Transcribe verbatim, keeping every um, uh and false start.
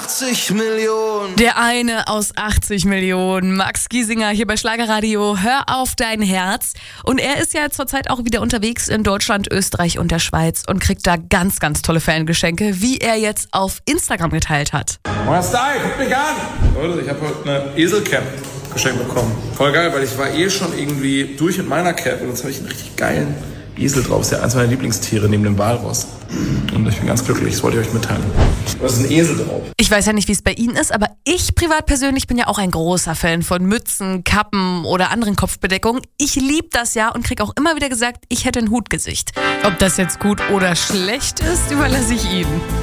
achtzig Millionen. Der eine aus achtzig Millionen. Max Giesinger hier bei Schlagerradio. Hör auf dein Herz. Und er ist ja zurzeit auch wieder unterwegs in Deutschland, Österreich und der Schweiz und kriegt da ganz, ganz tolle Fangeschenke, wie er jetzt auf Instagram geteilt hat. Neuer Style, guck mich an! Leute, ich habe heute eine Eselcap geschenkt bekommen. Voll geil, weil ich war eh schon irgendwie durch mit meiner Cap und jetzt habe ich einen richtig geilen Esel drauf. Das ist ja eins meiner Lieblingstiere neben dem Walross. Und ich bin ganz glücklich, das wollte ich euch mitteilen. Da ist ein Esel drauf. Ich weiß ja nicht, wie es bei Ihnen ist, aber ich privat persönlich bin ja auch ein großer Fan von Mützen, Kappen oder anderen Kopfbedeckungen. Ich liebe das ja und kriege auch immer wieder gesagt, ich hätte ein Hutgesicht. Ob das jetzt gut oder schlecht ist, überlasse ich Ihnen.